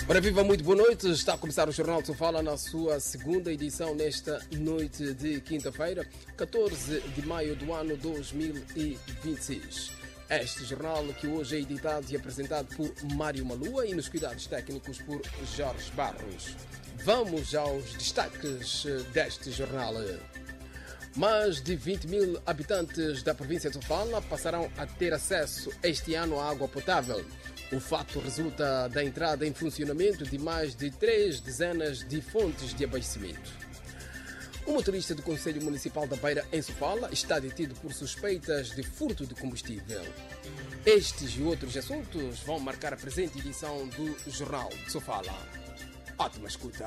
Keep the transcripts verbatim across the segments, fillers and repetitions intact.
Ora viva, muito boa noite. Está a começar o Jornal de Sofala na sua segunda edição nesta noite de quinta-feira, catorze de maio do ano dois mil e vinte e seis. Este jornal que hoje é editado e apresentado por Mário Malua e nos cuidados técnicos por Jorge Barros. Vamos aos destaques deste jornal. Mais de vinte mil habitantes da província de Sofala passarão a ter acesso este ano à água potável. O fato resulta da entrada em funcionamento de mais de três dezenas de fontes de abastecimento. O motorista do Conselho Municipal da Beira, em Sofala, está detido por suspeitas de furto de combustível. Estes e outros assuntos vão marcar a presente edição do Jornal de Sofala. Ótima escuta!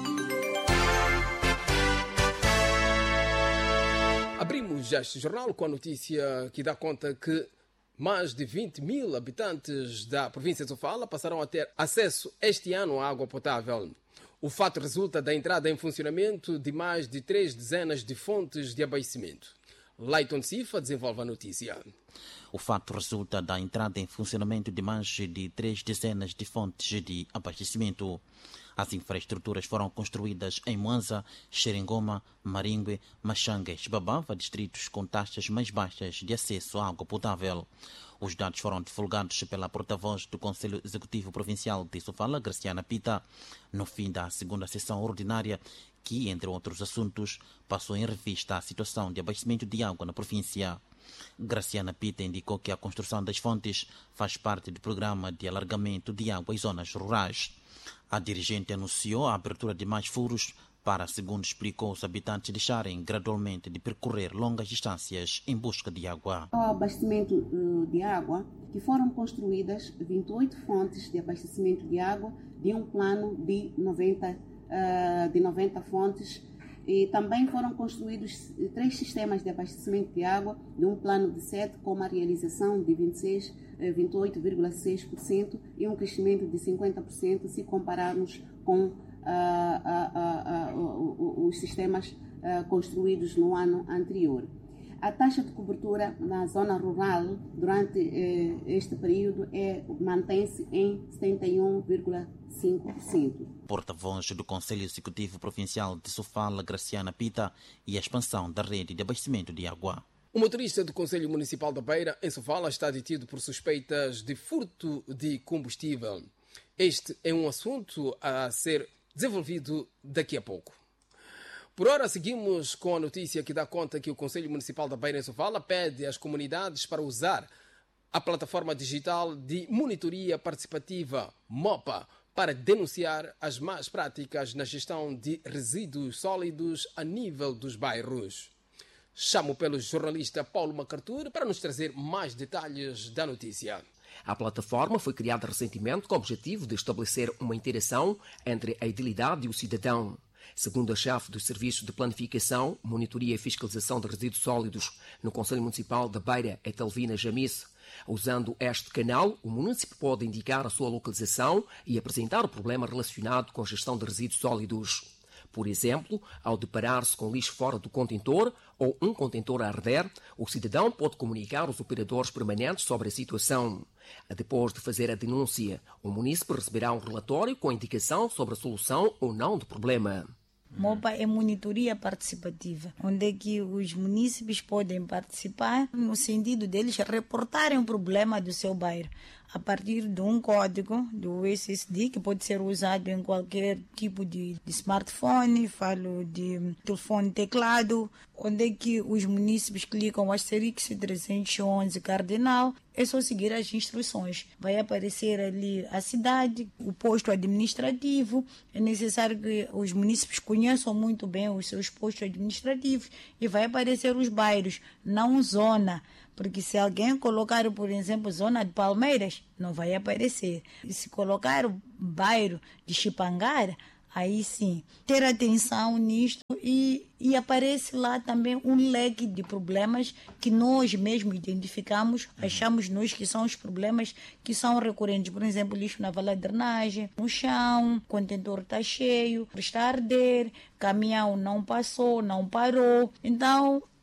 Abrimos este jornal com a notícia que dá conta que mais de vinte mil habitantes da província de Sofala passarão a ter acesso este ano à água potável. O fato resulta da entrada em funcionamento de mais de três dezenas de fontes de abastecimento. Leiton Cifa desenvolve a notícia. O fato resulta da entrada em funcionamento de mais de três dezenas de fontes de abastecimento. As infraestruturas foram construídas em Mwanza, Xeringoma, Maringue, Machanga e Xibabava, distritos com taxas mais baixas de acesso à água potável. Os dados foram divulgados pela porta-voz do Conselho Executivo Provincial de Sofala, Graciana Pita, no fim da segunda sessão ordinária, que, entre outros assuntos, passou em revista a situação de abastecimento de água na província. Graciana Pita indicou que a construção das fontes faz parte do programa de alargamento de água em zonas rurais. A dirigente anunciou a abertura de mais furos para, segundo explicou, os habitantes deixarem gradualmente de percorrer longas distâncias em busca de água. O abastecimento de água, que foram construídas vinte e oito fontes de abastecimento de água de um plano de noventa, de noventa fontes, e também foram construídos três sistemas de abastecimento de água de um plano de sete, com uma realização de vinte e seis, vinte e oito vírgula seis por cento e um crescimento de cinquenta por cento se compararmos com uh, uh, uh, uh, uh, os sistemas uh, construídos no ano anterior. A taxa de cobertura na zona rural durante uh, este período é, mantém-se em setenta e um vírgula cinco por cento. Porta-voz do Conselho Executivo Provincial de Sofala, Graciana Pita, e a expansão da rede de abastecimento de água. O motorista do Conselho Municipal da Beira, em Sofala, está detido por suspeitas de furto de combustível. Este é um assunto a ser desenvolvido daqui a pouco. Por ora, seguimos com a notícia que dá conta que o Conselho Municipal da Beira, em Sofala, pede às comunidades para usar a plataforma digital de monitoria participativa MOPA para denunciar as más práticas na gestão de resíduos sólidos a nível dos bairros. Chamo pelo jornalista Paulo Macartur para nos trazer mais detalhes da notícia. A plataforma foi criada recentemente com o objetivo de estabelecer uma interação entre a idilidade e o cidadão. Segundo a chefe do Serviço de Planificação, Monitoria e Fiscalização de Resíduos Sólidos no Conselho Municipal da Beira, Etelvina Jamice, usando este canal, o município pode indicar a sua localização e apresentar o problema relacionado com a gestão de resíduos sólidos. Por exemplo, ao deparar-se com lixo fora do contentor ou um contentor a arder, o cidadão pode comunicar aos operadores permanentes sobre a situação. Depois de fazer a denúncia, o município receberá um relatório com a indicação sobre a solução ou não do problema. MOPA é monitoria participativa, onde é que os munícipes podem participar no sentido deles reportarem o problema do seu bairro a partir de um código do U S S D que pode ser usado em qualquer tipo de, de smartphone, falo de telefone teclado, onde é que os munícipes clicam o asterisco trezentos e onze cardinal. É só seguir as instruções. Vai aparecer ali a cidade, o posto administrativo. É necessário que os munícipes conheçam muito bem os seus postos administrativos e vai aparecer os bairros, não zona. Porque se alguém colocar, por exemplo, zona de Palmeiras, não vai aparecer. E se colocar o bairro de Chipangara, aí sim, ter atenção nisto e, e aparece lá também um leque de problemas que nós mesmos identificamos, achamos nós que são os problemas que são recorrentes. Por exemplo, lixo na vala de drenagem, no chão, contentor está cheio, está a arder, caminhão não passou, não parou. Então,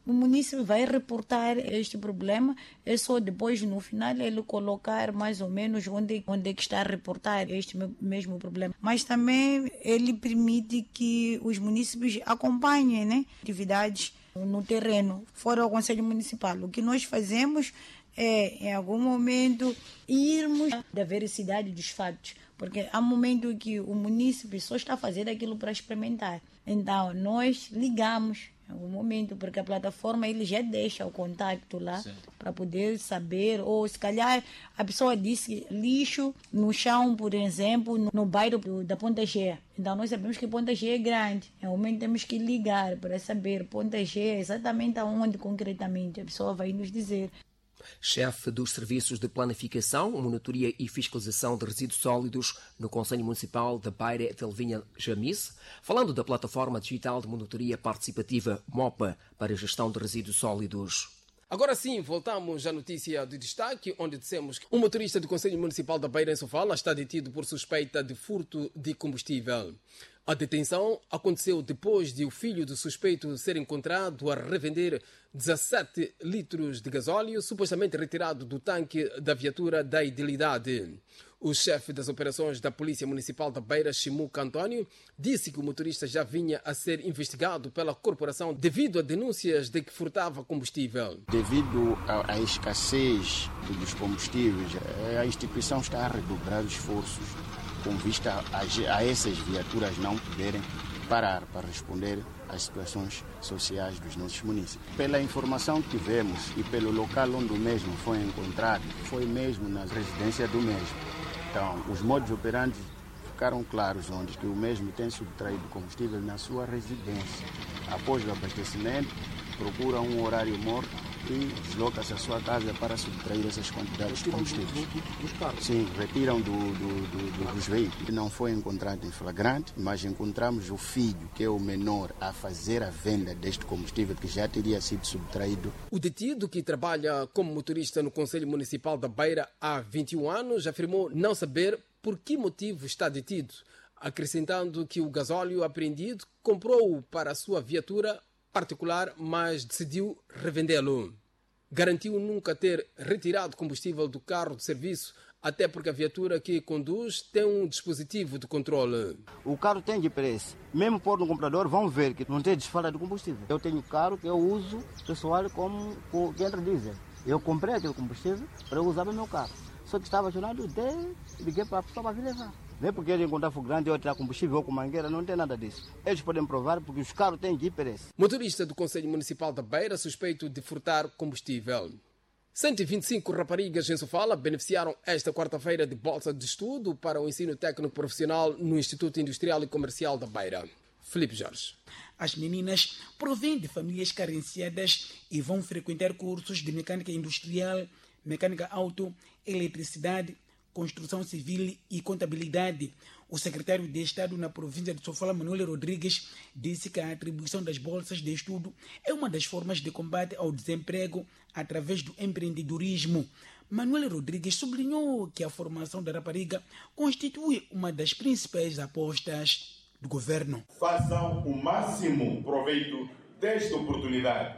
o município vai reportar este problema, é só depois, no final, ele colocar mais ou menos onde, onde é que está a reportar este mesmo problema. Mas também ele permite que os municípios acompanhem, né, atividades no terreno, fora o Conselho Municipal. O que nós fazemos é, em algum momento, irmos da veracidade dos fatos, porque há momento que o município só está fazendo aquilo para experimentar. Então, nós ligamos em algum momento, porque a plataforma ele já deixa o contato lá para poder saber, ou se calhar a pessoa disse lixo no chão, por exemplo, no, no bairro da Ponta Cheia. Então nós sabemos que Ponta Cheia é grande. Em algum momento temos que ligar para saber Ponta Cheia exatamente aonde concretamente. A pessoa vai nos dizer. Chefe dos Serviços de Planificação, Monitoria e Fiscalização de Resíduos Sólidos no Conselho Municipal da Beira, Telvinha Jamis, falando da plataforma digital de monitoria participativa MOPA para a gestão de resíduos sólidos. Agora sim, voltamos à notícia de destaque, onde dissemos que um motorista do Conselho Municipal da Beira, em Sofala, está detido por suspeita de furto de combustível. A detenção aconteceu depois de o filho do suspeito ser encontrado a revender dezassete litros de gasóleo, supostamente retirado do tanque da viatura da Idilidade. O chefe das operações da Polícia Municipal da Beira, Chimuca António, disse que o motorista já vinha a ser investigado pela corporação devido a denúncias de que furtava combustível. Devido à escassez dos combustíveis, a instituição está a redobrar os esforços com vista a, a essas viaturas não poderem parar para responder às situações sociais dos nossos municípios. Pela informação que tivemos e pelo local onde o mesmo foi encontrado, foi mesmo na residência do mesmo. Então, os modos operantes ficaram claros, onde que o mesmo tem subtraído combustível na sua residência. Após o abastecimento, procura um horário morto e desloca-se à sua casa para subtrair essas quantidades de combustível. Dos carros? Sim, retiram do, do, do, dos veículos. Não foi encontrado em flagrante, mas encontramos o filho, que é o menor, a fazer a venda deste combustível que já teria sido subtraído. O detido, que trabalha como motorista no Conselho Municipal da Beira há vinte e um anos, afirmou não saber por que motivo está detido, acrescentando que o gasóleo apreendido comprou-o para a sua viatura particular, mas decidiu revendê-lo. Garantiu nunca ter retirado combustível do carro de serviço, até porque a viatura que conduz tem um dispositivo de controle. O carro tem G P S. Mesmo pôr no computador, vão ver que não tem desfalda de combustível. Eu tenho carro que eu uso pessoal como que entra diesel. Eu comprei aquele combustível para eu usar no meu carro. Só que estava acionado de liguei para a pessoa para vir levar. Nem porque ele encontrar fogo grande ou tirar combustível ou com mangueira, não tem nada disso. Eles podem provar porque os carros têm G P S. Motorista do Conselho Municipal da Beira suspeito de furtar combustível. cento e vinte e cinco raparigas em Sofala beneficiaram esta quarta-feira de bolsa de estudo para o ensino técnico profissional no Instituto Industrial e Comercial da Beira. Filipe Jorge. As meninas provêm de famílias carenciadas e vão frequentar cursos de mecânica industrial, mecânica auto, eletricidade, construção civil e contabilidade. O secretário de Estado na província de Sofala, Manuel Rodrigues, disse que a atribuição das bolsas de estudo é uma das formas de combate ao desemprego através do empreendedorismo. Manuel Rodrigues sublinhou que a formação da rapariga constitui uma das principais apostas do governo. Façam o máximo proveito desta oportunidade.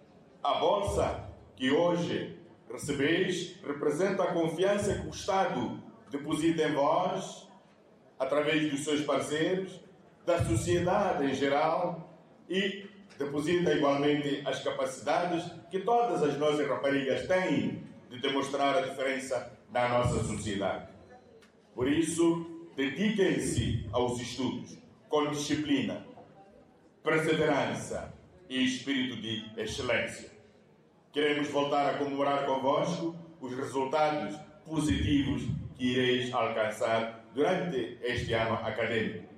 A bolsa que hoje recebeis representa a confiança que o Estado deposita em vós, através dos seus parceiros, da sociedade em geral, e deposita igualmente as capacidades que todas as nossas raparigas têm de demonstrar a diferença na nossa sociedade. Por isso, dediquem-se aos estudos com disciplina, perseverança e espírito de excelência. Queremos voltar a comemorar convosco os resultados positivos que ireis alcançar durante este ano acadêmico.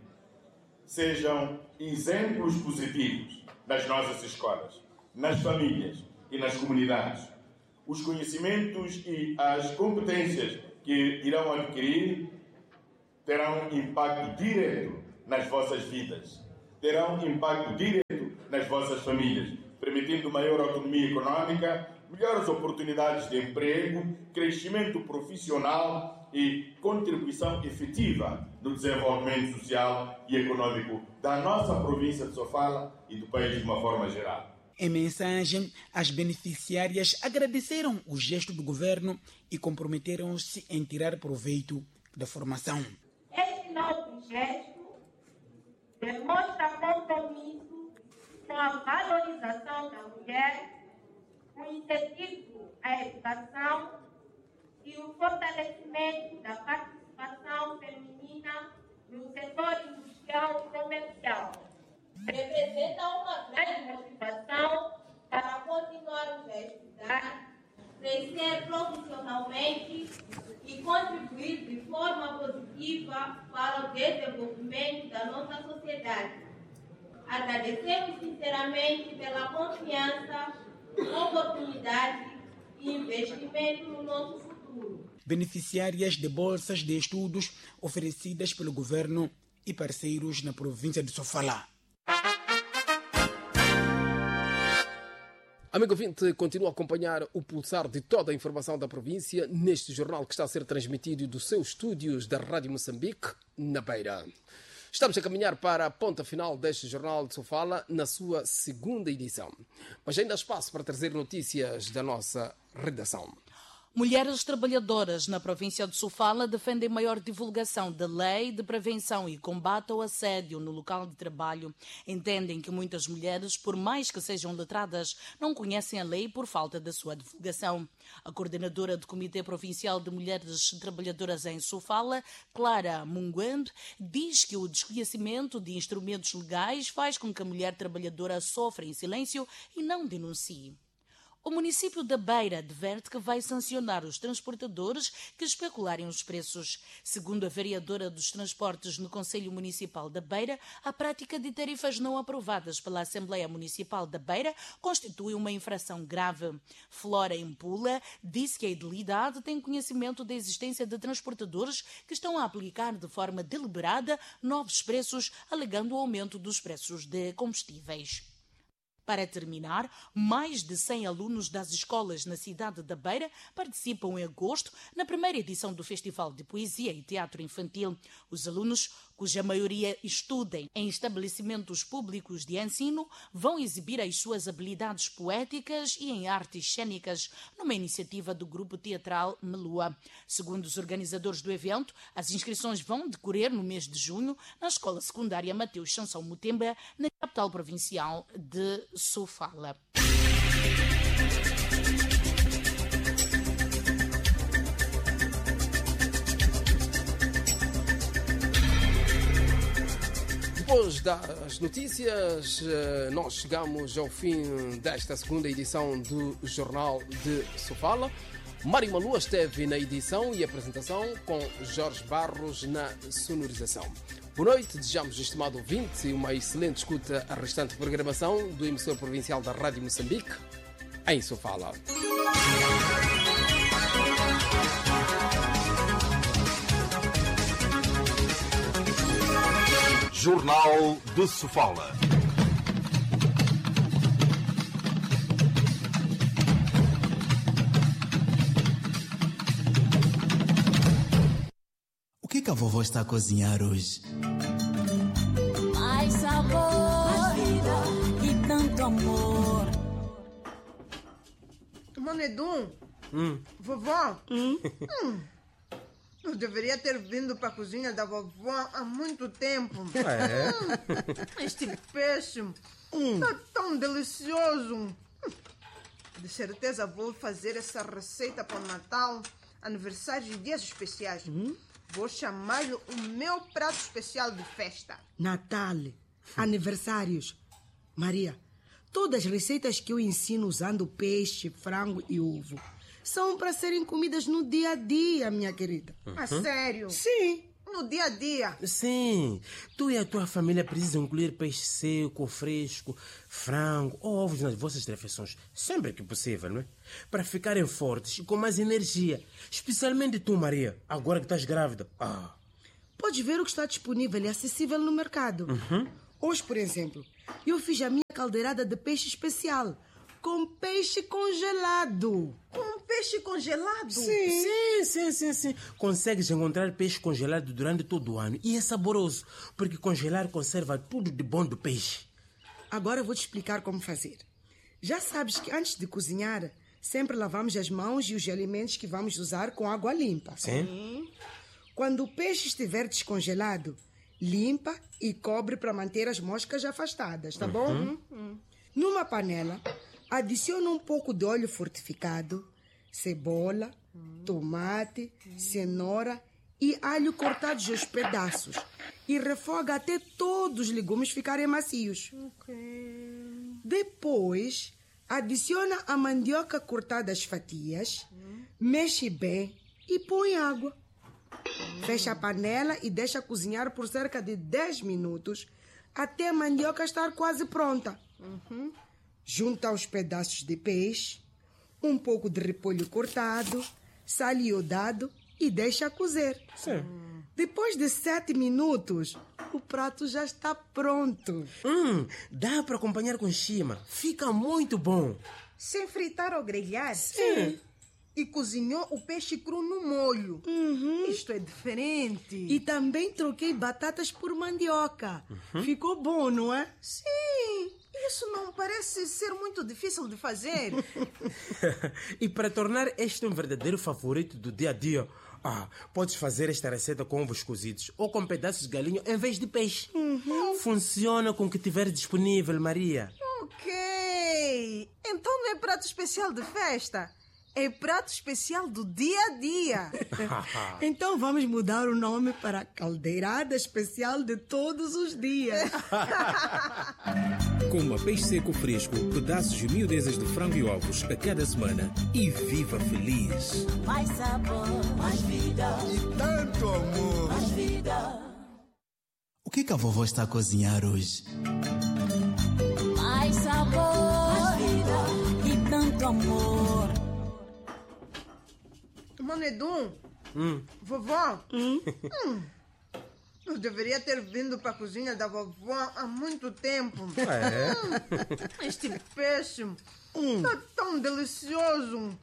Sejam exemplos positivos nas nossas escolas, nas famílias e nas comunidades. Os conhecimentos e as competências que irão adquirir terão impacto direto nas vossas vidas, terão impacto direto nas vossas famílias, permitindo maior autonomia econômica, melhores oportunidades de emprego, crescimento profissional e contribuição efetiva no desenvolvimento social e econômico da nossa província de Sofala e do país de uma forma geral. Em mensagem, as beneficiárias agradeceram o gesto do governo e comprometeram-se em tirar proveito da formação. Este novo gesto demonstra compromisso com a valorização da mulher, o incentivo à educação e o fortalecimento da participação feminina no setor industrial e comercial. Representa uma grande motivação para continuarmos a estudar, crescer profissionalmente e contribuir de forma positiva para o desenvolvimento da nossa sociedade. Agradecemos sinceramente pela confiança, oportunidade e investimento no nosso futuro. Beneficiárias de bolsas de estudos oferecidas pelo governo e parceiros na província de Sofala. Amigo ouvinte, continua a acompanhar o pulsar de toda a informação da província neste jornal que está a ser transmitido dos seus estúdios da Rádio Moçambique, na Beira. Estamos a caminhar para a ponta final deste Jornal de Sofala, na sua segunda edição. Mas ainda há espaço para trazer notícias da nossa redação. Mulheres trabalhadoras na província de Sofala defendem maior divulgação da lei de prevenção e combate ao assédio no local de trabalho. Entendem que muitas mulheres, por mais que sejam letradas, não conhecem a lei por falta da sua divulgação. A coordenadora do Comitê Provincial de Mulheres Trabalhadoras em Sofala, Clara Munguembe, diz que o desconhecimento de instrumentos legais faz com que a mulher trabalhadora sofra em silêncio e não denuncie. O município da Beira adverte que vai sancionar os transportadores que especularem os preços. Segundo a vereadora dos transportes no Conselho Municipal da Beira, a prática de tarifas não aprovadas pela Assembleia Municipal da Beira constitui uma infração grave. Flora Impula disse que a idilidade tem conhecimento da existência de transportadores que estão a aplicar de forma deliberada novos preços, alegando o aumento dos preços de combustíveis. Para terminar, mais de cem alunos das escolas na cidade da Beira participam em agosto na primeira edição do Festival de Poesia e Teatro Infantil. Os alunos, cuja maioria estudem em estabelecimentos públicos de ensino, vão exibir as suas habilidades poéticas e em artes cênicas numa iniciativa do grupo teatral Melua. Segundo os organizadores do evento, as inscrições vão decorrer no mês de junho na Escola Secundária Mateus Sansão Mutemba, na capital provincial de Sofala. Depois das notícias, nós chegamos ao fim desta segunda edição do Jornal de Sofala. Mário Malua esteve na edição e apresentação, com Jorge Barros na sonorização. Boa noite, desejamos, estimado ouvinte, uma excelente escuta à restante programação do emissor provincial da Rádio Moçambique, em Sofala. Jornal de Sofala. O que que a vovó está a cozinhar hoje? Mais sabor, mais vida e tanto amor. Manedum, Hum. vovó, hum? Hum. Eu deveria ter vindo para a cozinha da vovó há muito tempo. É? Hum. Este peixe está tão delicioso. Hum. De certeza vou fazer essa receita para o Natal, aniversários e dias especiais. Hum? Vou chamar-lhe o meu prato especial de festa. Natal, aniversários. Maria, todas as receitas que eu ensino usando peixe, frango e ovo são para serem comidas no dia a dia, minha querida. Uhum. A sério? Sim. No dia a dia? Sim. Tu e a tua família precisam incluir peixe seco, fresco, frango ou ovos nas vossas refeições, sempre que possível, não é? Para ficarem fortes e com mais energia. Especialmente tu, Maria, agora que estás grávida. Ah. Podes ver o que está disponível e acessível no mercado. Uhum. Hoje, por exemplo, eu fiz a minha caldeirada de peixe especial, com peixe congelado. Com peixe congelado? Sim. Sim, sim, sim, sim. Consegues encontrar peixe congelado durante todo o ano. E é saboroso, porque congelar conserva tudo de bom do peixe. Agora eu vou te explicar como fazer. Já sabes que antes de cozinhar, sempre lavamos as mãos e os alimentos que vamos usar com água limpa. Sim. Quando o peixe estiver descongelado, limpa e cobre para manter as moscas afastadas, tá bom? Uhum. Uhum. Numa panela, adiciona um pouco de óleo fortificado, cebola, tomate, cenoura e alho cortados aos pedaços e refoga até todos os legumes ficarem macios. Ok. Depois, adiciona a mandioca cortada às fatias, mexe bem e põe água. Fecha a panela e deixa cozinhar por cerca de dez minutos até a mandioca estar quase pronta. Uhum. Junta os pedaços de peixe, um pouco de repolho cortado, sal iodado e deixa cozer. Sim. Depois de sete minutos, o prato já está pronto. Hum, dá para acompanhar com chima. Fica muito bom. Sem fritar ou grelhar? Sim. E cozinhou o peixe cru no molho. Uhum. Isto é diferente. E também troquei batatas por mandioca. Uhum. Ficou bom, não é? Sim. Isso não parece ser muito difícil de fazer. E para tornar este um verdadeiro favorito do dia a dia, ah, podes fazer esta receita com ovos cozidos ou com pedaços de galinha em vez de peixe. Uhum. Funciona com o que tiver disponível, Maria. Ok. Então não é prato especial de festa. É prato especial do dia a dia. Então vamos mudar o nome para caldeirada especial de todos os dias. Coma peixe seco fresco, pedaços e miudezas de frango e ovos a cada semana e viva feliz. Mais sabor, mais vida. E tanto amor. Mais vida. O que, que a vovó está a cozinhar hoje? Mais sabor, mais vida. E tanto amor. Manedum, hum. vovó, hum? Hum. Eu deveria ter vindo para a cozinha da vovó há muito tempo. É? Hum. Este peixe está hum. tão delicioso.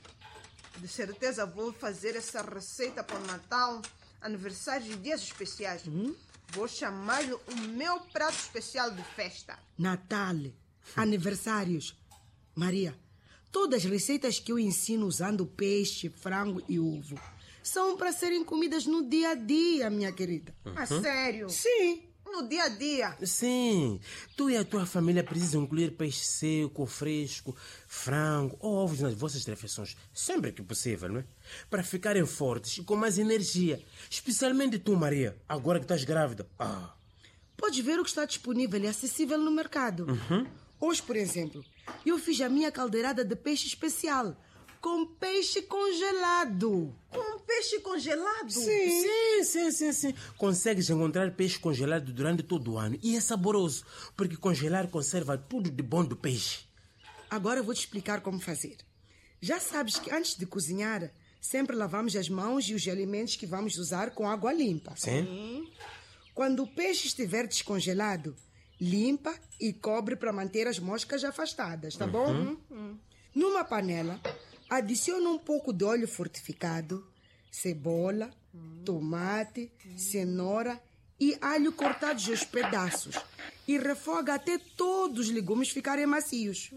De certeza vou fazer essa receita para o Natal, aniversários e dias especiais. Hum? Vou chamar-lhe o meu prato especial de festa. Natal, aniversários. Maria, todas as receitas que eu ensino usando peixe, frango e ovo são para serem comidas no dia a dia, minha querida. Uhum. A sério? Sim. No dia a dia? Sim. Tu e a tua família precisam incluir peixe seco, fresco, frango ou ovos nas vossas refeições, sempre que possível, não é? Para ficarem fortes e com mais energia. Especialmente tu, Maria, agora que estás grávida. Ah. Podes ver o que está disponível e acessível no mercado. Uhum. Hoje, por exemplo, eu fiz a minha caldeirada de peixe especial, com peixe congelado. Com peixe congelado? Sim. Sim, sim, sim, sim. Consegues encontrar peixe congelado durante todo o ano. E é saboroso, porque congelar conserva tudo de bom do peixe. Agora eu vou te explicar como fazer. Já sabes que antes de cozinhar, sempre lavamos as mãos e os alimentos que vamos usar com água limpa. Sim. Quando o peixe estiver descongelado, limpa e cobre para manter as moscas afastadas, tá bom? Uhum. Uhum. Numa panela, adiciona um pouco de óleo fortificado, cebola, uhum. tomate, uhum. cenoura e alho cortados aos pedaços e refoga até todos os legumes ficarem macios.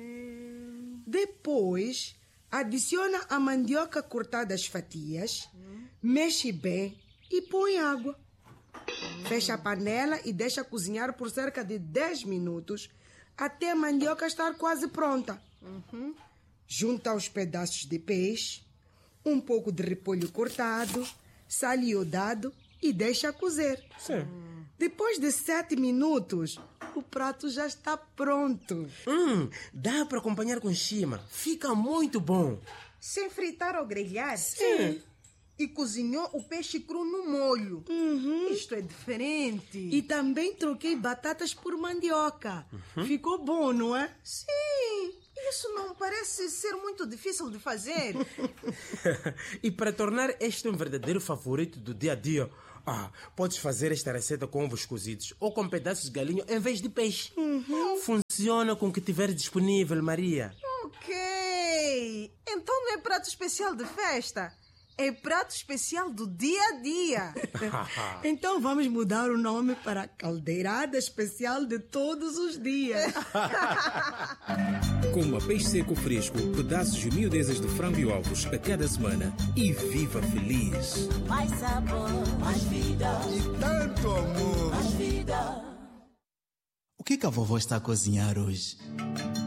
Okay. Depois, adiciona a mandioca cortada às fatias, uhum. mexe bem e põe água. Fecha a panela e deixa cozinhar por cerca de dez minutos até a mandioca estar quase pronta. Uhum. Junta os pedaços de peixe, um pouco de repolho cortado, sal iodado e deixa cozer. Sim. Depois de sete minutos, o prato já está pronto. Hum, dá para acompanhar com chima. Fica muito bom. Sem fritar ou grelhar? Sim. E cozinhou o peixe cru no molho. Uhum. Isto é diferente. E também troquei batatas por mandioca. Uhum. Ficou bom, não é? Sim. Isso não parece ser muito difícil de fazer. E para tornar este um verdadeiro favorito do dia a dia, ah, podes fazer esta receita com ovos cozidos ou com pedaços de galinha em vez de peixe. Uhum. Funciona com o que tiver disponível, Maria. Ok. Então não é prato especial de festa. é prato especial do dia a dia. Então vamos mudar o nome para caldeirada especial de todos os dias. Coma peixe seco fresco, pedaços e miudezas de frango e ovos a cada semana e viva feliz. Mais sabor, mais vida. E tanto amor. Mais vida. O que que a vovó está a cozinhar hoje?